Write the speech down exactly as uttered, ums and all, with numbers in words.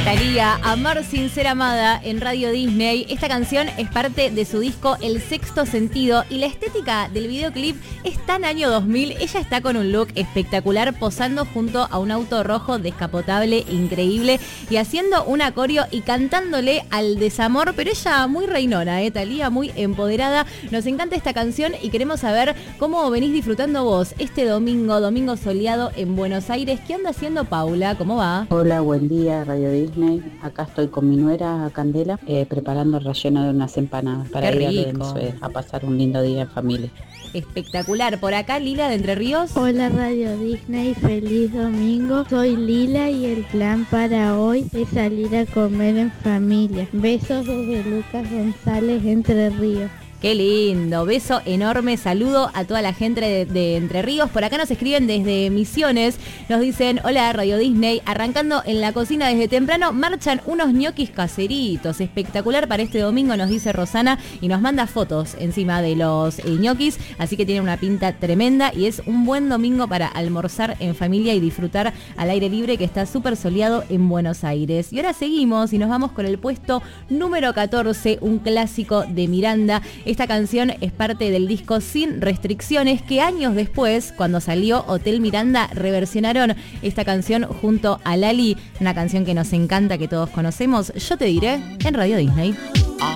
Thalía, Amar sin ser amada en Radio Disney. Esta canción es parte de su disco El Sexto Sentido y la estética del videoclip es tan año dos mil. Ella está con un look espectacular posando junto a un auto rojo descapotable increíble y haciendo un acorio y cantándole al desamor, pero ella muy reinona, ¿eh? Thalía muy empoderada. Nos encanta esta canción y queremos saber cómo venís disfrutando vos este domingo, domingo soleado en Buenos Aires. ¿Qué anda haciendo Paula? ¿Cómo va? Hola, buen día Radio Disney. Acá estoy con mi nuera Candela eh, preparando el relleno de unas empanadas para Qué ir a rico. Venezuela a pasar un lindo día en familia. Espectacular. Por acá Lila de Entre Ríos. Hola Radio Disney, feliz domingo. Soy Lila y el plan para hoy es salir a comer en familia. Besos desde Lucas González, Entre Ríos. Qué lindo, beso enorme, saludo a toda la gente de, de Entre Ríos. Por acá nos escriben desde Misiones, nos dicen, hola Radio Disney, arrancando en la cocina desde temprano, marchan unos ñoquis caseritos, espectacular para este domingo, nos dice Rosana, y nos manda fotos encima de los eh, ñoquis, así que tiene una pinta tremenda y es un buen domingo para almorzar en familia y disfrutar al aire libre que está súper soleado en Buenos Aires. Y ahora seguimos y nos vamos con el puesto número catorce, un clásico de Miranda. Esta canción es parte del disco Sin Restricciones, que años después, cuando salió Hotel Miranda, reversionaron esta canción junto a Lali, una canción que nos encanta, que todos conocemos. Yo te diré en Radio Disney.